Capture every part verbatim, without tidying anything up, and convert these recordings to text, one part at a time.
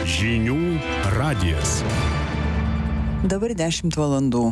Žinių radijas. Dabar dešimt valandų.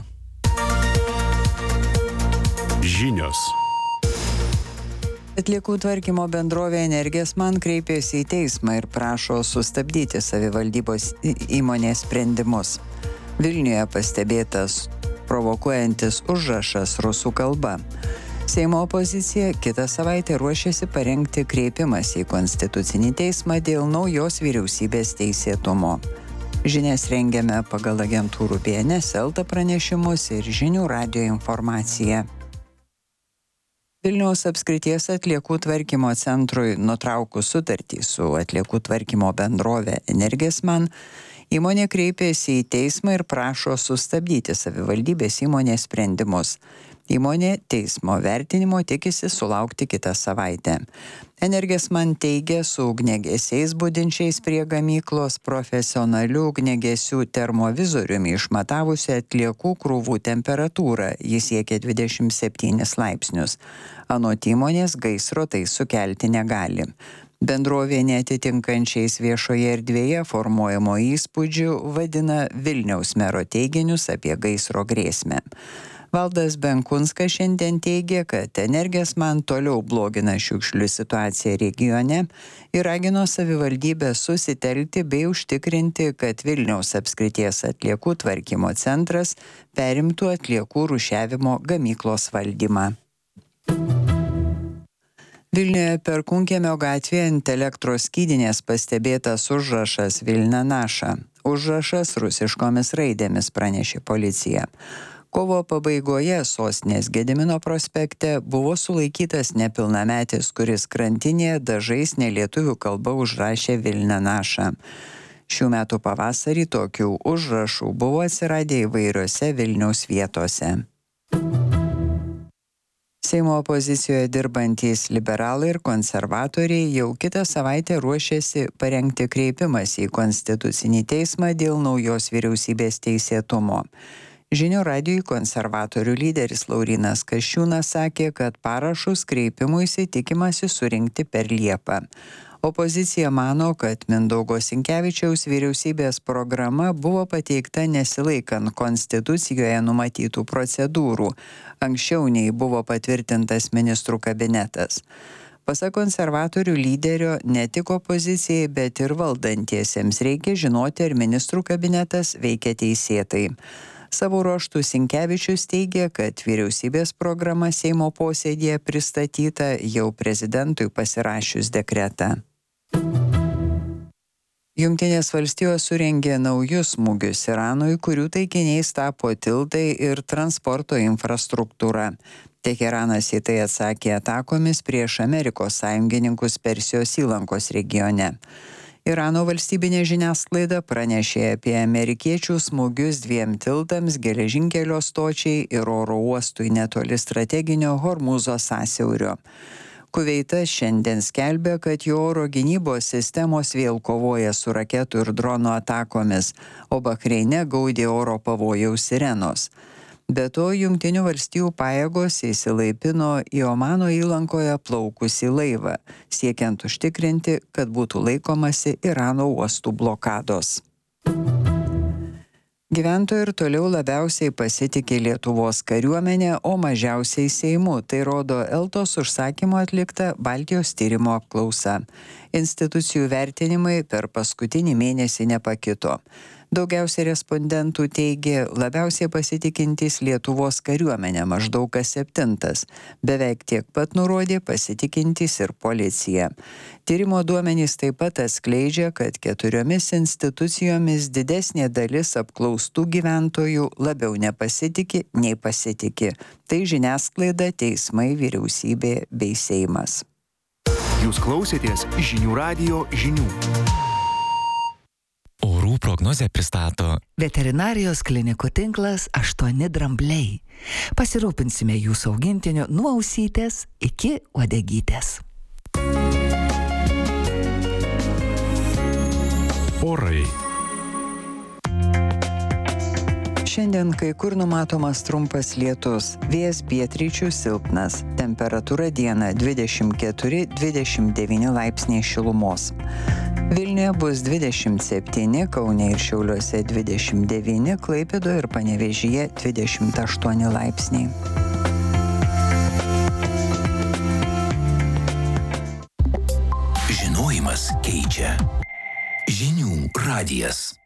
Žinios. Atliekų tvarkymo bendrovė Energesman kreipėsi į teismą ir prašo sustabdyti savivaldybos įmonės sprendimus. Vilniuje pastebėtas provokuojantis užrašas rusų kalba. Seimo opozicija kitą savaitę ruošiasi parengti kreipimąsi į Konstitucinį teismą dėl naujos vyriausybės teisėtumo. Žinias rengiame pagal agentūrų B N S Elta pranešimus ir Žinių radijo informaciją. Vilniaus apskrities atliekų tvarkymo centrui nutraukus sutartį su atliekų tvarkymo bendrovė Energesman, įmonė kreipėsi į teismą ir prašo sustabdyti savivaldybės įmonės sprendimus. Įmonė teismo vertinimo tikisi sulaukti kitą savaitę. Energesman teigia su ugniagesiais budinčiais prie gamyklos profesionalių ugniagesių termovizoriumi išmatavusi atliekų krūvų temperatūrą. Jis siekia dvidešimt septynis laipsnius. Anot įmonės gaisro tai sukelti negali. Bendrovė neatitinkančiais viešoje erdvėje formuojamo įspūdžių vadina Vilniaus mero teiginius apie gaisro grėsmę. Valdas Benkunskas šiandien teigia, kad Energesman toliau blogina šiukšlių situaciją regione ir ragino savivaldybę susitelkti bei užtikrinti, kad Vilniaus apskrities atliekų tvarkymo centras perimtų atliekų rūšiavimo gamyklos valdymą. Vilniuje Perkūnkiemio gatvėje ant elektros skydinės pastebėtas užrašas Vilna Naša. Užrašas rusiškomis raidėmis, pranešė policija. Kovo pabaigoje sostinės Gedimino prospekte buvo sulaikytas nepilnametis, kuris krantinėje dažais nelietuvių kalba užrašė Vilna Naša. Šių metų pavasarį tokių užrašų buvo atsiradę įvairiose Vilniaus vietose. Seimo opozicijoje dirbantys liberalai ir konservatoriai jau kitą savaitę ruošiasi parengti kreipimąsi į Konstitucinį teismą dėl naujos vyriausybės teisėtumo. Žinių radijui konservatorių lyderis Laurynas Kasčiūnas sakė, kad parašus kreipimuisi tikimasi surinkti per Liepą. Opozicija mano, kad Mindaugo Sinkevičiaus vyriausybės programa buvo pateikta nesilaikant Konstitucijoje numatytų procedūrų, anksčiau nei buvo patvirtintas ministrų kabinetas. Pasak konservatorių lyderio, ne tik opozicijai, bet ir valdantiesiems reikia žinoti, ar ministrų kabinetas veikia teisėtai. Savo ruožtų Sinkevičius teigia, kad vyriausybės programa Seimo posėdėje pristatyta jau prezidentui pasirašius dekretą. Jungtinės valstijos surengė naujus smūgius Iranui, kurių taikiniais tapo tiltai ir transporto infrastruktūra. Teheranas į tai atsakė atakomis prieš Amerikos sąjungininkus Persijos įlankos regione. Irano valstybinė žiniasklaida pranešė apie amerikiečių smūgius dviem tiltams, geležinkelio stočiai ir oro uostui netoli strateginio Hormūzo sąsiaurio. Kuveitas šiandien skelbia, kad jo oro gynybos sistemos vėl kovoja su raketų ir dronų atakomis, o Bahreine gaudė oro pavojaus sirenos. Be to, Jungtinių valstijų pajėgos įsilaipino į Omano įlankoje plaukusį laivą, siekiant užtikrinti, kad būtų laikomasi Irano uostų blokados. Gyventojai ir toliau labiausiai pasitikė Lietuvos kariuomenė, o mažiausiai Seimu. Tai rodo Eltos užsakymu atlikta Baltijos tyrimo apklausa. Institucijų vertinimai per paskutinį mėnesį nepakito. Daugiausiai respondentų teigė labiausiai pasitikintys Lietuvos kariuomenė, maždaug kas septintas. Beveik tiek pat nurodė pasitikintys ir policija. Tyrimo duomenys taip pat atskleidžia, kad keturiomis institucijomis didesnė dalis apklaustų gyventojų labiau nepasitikė nei pasitikė. Tai žiniasklaida, teismai, vyriausybė bei Seimas. Jūs klausėtės Žinių radijo žinių. Orų prognozę pristato Veterinarijos klinikų tinklas aštuoni drambliai. Pasirūpinsime jūsų augintiniu nuo ausytės iki uodegytės. Orai. Šiandien kai kur numatomas trumpas lietus, vėjas pietryčių silpnas, temperatūra dieną dvidešimt keturi dvidešimt devyni laipsniai šilumos. Vilniuje bus dvidešimt septyni, Kaune ir Šiauliuose dvidešimt devyni, Klaipėdoje ir Panevėžyje dvidešimt aštuoni laipsniai. Žinojimas keičia. Žinių radijas.